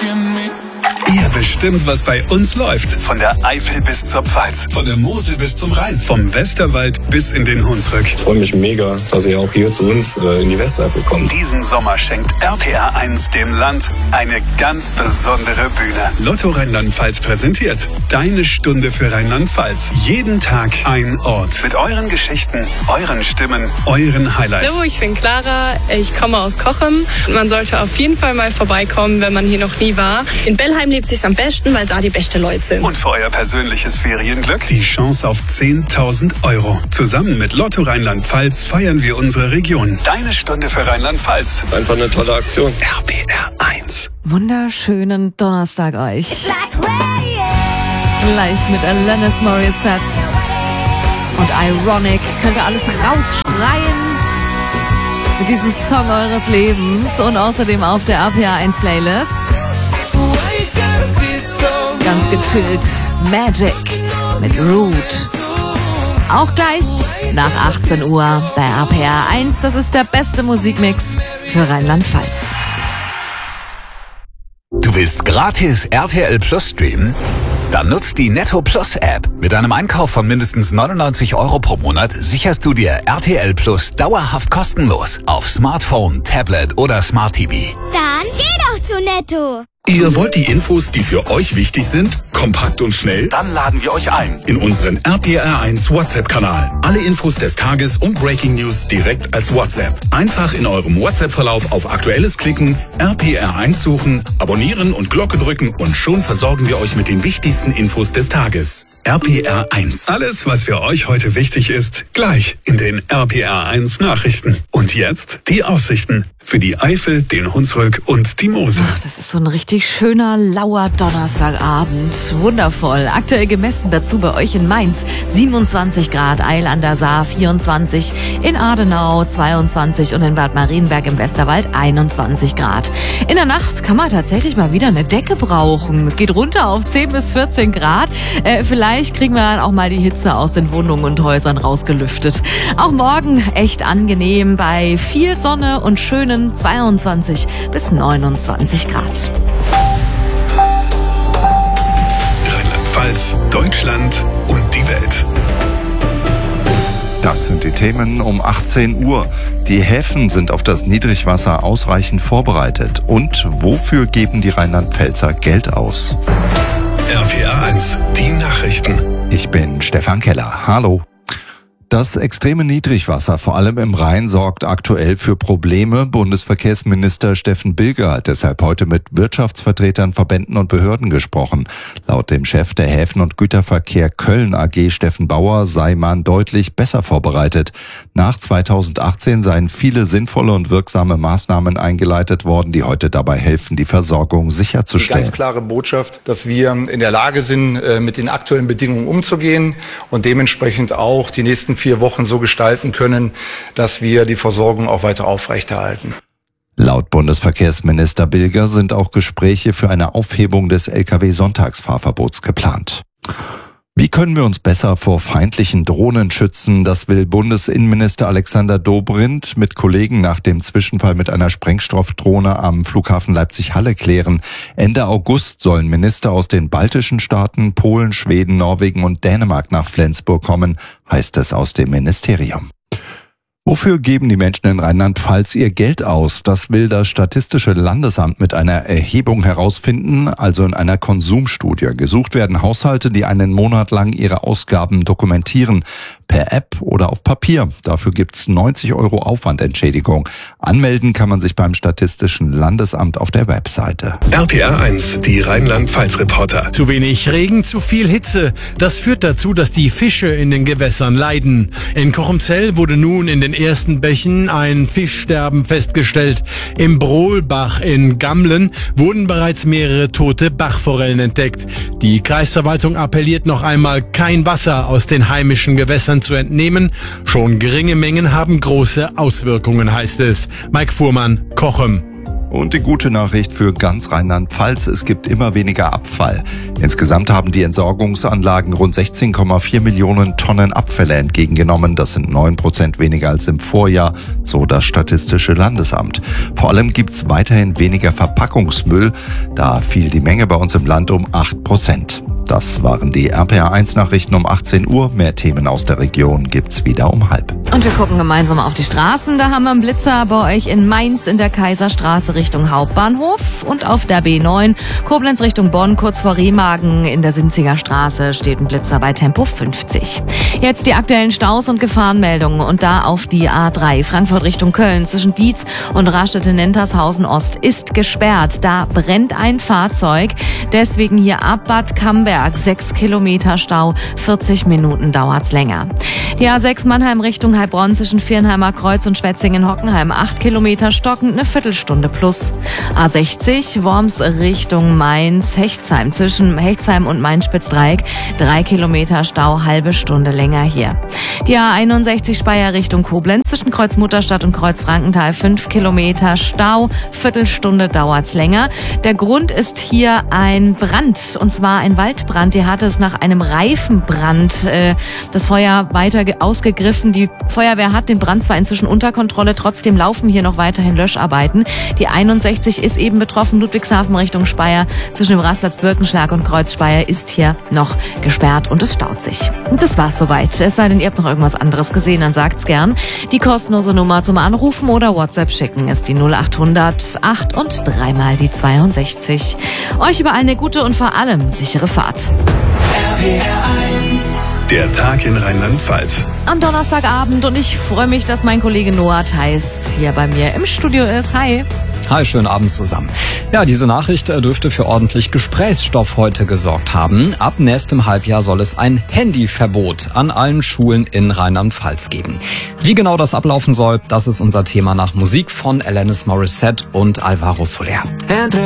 Ihr bestimmt, was bei uns läuft. Von der Eifel bis zur Pfalz, von der Mosel bis zum Rhein, vom Westerwald bis in den Hunsrück. Ich freue mich mega, dass ihr auch hier zu uns in die Westeifel kommt. Diesen Sommer schenkt RPR1 dem Land eine ganz besondere Bühne. Lotto Rheinland-Pfalz präsentiert Deine Stunde für Rheinland-Pfalz. Jeden Tag ein Ort. Mit euren Geschichten, euren Stimmen, euren Highlights. Hallo, ich bin Clara, ich komme aus Cochem. Man sollte auf jeden Fall mal vorbeikommen, wenn man hier noch nie war. In Bellheim lebt sich's am besten, weil da die beste Leute sind. Und für euer persönliches Ferienglück die Chance auf 10.000 €. Zusammen mit Lotto Rheinland-Pfalz feiern wir unsere Region. Deine Stunde für Rheinland-Pfalz. Einfach eine tolle Aktion. RPR1. Wunderschönen Donnerstag euch. Gleich mit Alanis Morissette und Ironic könnt ihr alles rausschreien mit diesem Song eures Lebens und außerdem auf der RPR1 Playlist. Ganz gechillt Magic mit Root. Auch gleich nach 18 Uhr bei RPR1. Das ist der beste Musikmix für Rheinland-Pfalz. Du willst gratis RTL Plus streamen? Dann nutzt die Netto Plus App. Mit einem Einkauf von mindestens 99 € pro Monat sicherst du dir RTL Plus dauerhaft kostenlos auf Smartphone, Tablet oder Smart TV. Dann geh doch zu Netto. Ihr wollt die Infos, die für euch wichtig sind, kompakt und schnell? Dann laden wir euch ein In unseren RPR1 WhatsApp-Kanal. Alle Infos des Tages und Breaking News direkt als WhatsApp. Einfach in eurem WhatsApp-Verlauf auf Aktuelles klicken, RPR1 suchen, abonnieren und Glocke drücken und schon versorgen wir euch mit den wichtigsten Infos des Tages. RPR1. Alles, was für euch heute wichtig ist, gleich in den RPR1 Nachrichten. Und jetzt die Aussichten für die Eifel, den Hunsrück und die Mosel. Ach, das ist so ein richtig schöner, lauer Donnerstagabend. Wundervoll. Aktuell gemessen dazu bei euch in Mainz 27 Grad, Eil an der Saar 24, in Adenau 22 und in Bad Marienberg im Westerwald 21 Grad. In der Nacht kann man tatsächlich mal wieder eine Decke brauchen. Es geht runter auf 10 bis 14 Grad. Vielleicht kriegen wir dann auch mal die Hitze aus den Wohnungen und Häusern rausgelüftet. Auch morgen echt angenehm bei viel Sonne und schönen 22 bis 29 Grad. Rheinland-Pfalz, Deutschland und die Welt. Das sind die Themen um 18 Uhr. Die Häfen sind auf das Niedrigwasser ausreichend vorbereitet. Und wofür geben die Rheinland-Pfälzer Geld aus? RPR1, die Nachrichten. Ich bin Stefan Keller. Hallo. Das extreme Niedrigwasser, vor allem im Rhein, sorgt aktuell für Probleme. Bundesverkehrsminister Steffen Bilger hat deshalb heute mit Wirtschaftsvertretern, Verbänden und Behörden gesprochen. Laut dem Chef der Häfen- und Güterverkehr Köln AG, Steffen Bauer, sei man deutlich besser vorbereitet. Nach 2018 seien viele sinnvolle und wirksame Maßnahmen eingeleitet worden, die heute dabei helfen, die Versorgung sicherzustellen. Die ganz klare Botschaft, dass wir in der Lage sind, mit den aktuellen Bedingungen umzugehen und dementsprechend auch die nächsten 4 Wochen so gestalten können, dass wir die Versorgung auch weiter aufrechterhalten. Laut Bundesverkehrsminister Bilger sind auch Gespräche für eine Aufhebung des Lkw-Sonntagsfahrverbots geplant. Wie können wir uns besser vor feindlichen Drohnen schützen? Das will Bundesinnenminister Alexander Dobrindt mit Kollegen nach dem Zwischenfall mit einer Sprengstoffdrohne am Flughafen Leipzig-Halle klären. Ende August sollen Minister aus den baltischen Staaten, Polen, Schweden, Norwegen und Dänemark nach Flensburg kommen, heißt es aus dem Ministerium. Wofür geben die Menschen in Rheinland-Pfalz ihr Geld aus? Das will das Statistische Landesamt mit einer Erhebung herausfinden, also in einer Konsumstudie. Gesucht werden Haushalte, die einen Monat lang ihre Ausgaben dokumentieren, per App oder auf Papier. Dafür gibt's 90 € Aufwandentschädigung. Anmelden kann man sich beim Statistischen Landesamt auf der Webseite. RPR1, die Rheinland-Pfalz-Reporter. Zu wenig Regen, zu viel Hitze. Das führt dazu, dass die Fische in den Gewässern leiden. In Kochemzell wurde nun in den ersten Bächen ein Fischsterben festgestellt. Im Brohlbach in Gamlen wurden bereits mehrere tote Bachforellen entdeckt. Die Kreisverwaltung appelliert noch einmal, kein Wasser aus den heimischen Gewässern zu entnehmen. Schon geringe Mengen haben große Auswirkungen, heißt es. Mike Fuhrmann, Cochem. Und die gute Nachricht für ganz Rheinland-Pfalz, es gibt immer weniger Abfall. Insgesamt haben die Entsorgungsanlagen rund 16,4 Millionen Tonnen Abfälle entgegengenommen. Das sind 9% weniger als im Vorjahr, so das Statistische Landesamt. Vor allem gibt's weiterhin weniger Verpackungsmüll. Da fiel die Menge bei uns im Land um 8%. Das waren die RPA1-Nachrichten um 18 Uhr. Mehr Themen aus der Region gibt's wieder um 12:30. Und wir gucken gemeinsam auf die Straßen. Da haben wir einen Blitzer bei euch in Mainz in der Kaiserstraße Richtung Hauptbahnhof und auf der B9 Koblenz Richtung Bonn kurz vor Remagen in der Sinziger Straße steht ein Blitzer bei Tempo 50. Jetzt die aktuellen Staus und Gefahrenmeldungen und da auf die A3 Frankfurt Richtung Köln zwischen Dietz und Rastede-Nentershausen Ost ist gesperrt. Da brennt ein Fahrzeug. Deswegen hier ab Bad Camberg 6 Kilometer Stau, 40 Minuten dauert's länger. Die A6 Mannheim Richtung Heilbronn zwischen Viernheimer Kreuz und Schwetzingen-Hockenheim 8 Kilometer stockend, eine Viertelstunde plus. A60 Worms Richtung Mainz, Hechtsheim zwischen Hechtsheim und Main-Spitz-Dreieck 3 Kilometer Stau, halbe Stunde länger hier. Die A61 Speyer Richtung Koblenz zwischen Kreuz Mutterstadt und Kreuz Frankenthal 5 Kilometer Stau, Viertelstunde dauert's länger. Der Grund ist hier ein Brand, und zwar ein Waldbrand. Die hatte es nach einem Reifenbrand das Feuer weiter ausgegriffen. Die Feuerwehr hat den Brand zwar inzwischen unter Kontrolle, trotzdem laufen hier noch weiterhin Löscharbeiten. Die 61 ist eben betroffen, Ludwigshafen Richtung Speyer zwischen dem Rastplatz Birkenschlag und Kreuz Speyer ist hier noch gesperrt und es staut sich. Und das war's soweit. Es sei denn, ihr habt noch irgendwas anderes gesehen, dann sagt's gern. Die kostenlose Nummer zum Anrufen oder WhatsApp schicken ist die 0800 8 und 3 mal die 62. Euch überall eine gute und vor allem sichere Fahrt. Der Tag in Rheinland-Pfalz. Am Donnerstagabend und ich freue mich, dass mein Kollege Noah Theis hier bei mir im Studio ist. Hi. Hi, schönen Abend zusammen. Ja, diese Nachricht dürfte für ordentlich Gesprächsstoff heute gesorgt haben. Ab nächstem Halbjahr soll es ein Handyverbot an allen Schulen in Rheinland-Pfalz geben. Wie genau das ablaufen soll, das ist unser Thema nach Musik von Alanis Morissette und Alvaro Soler.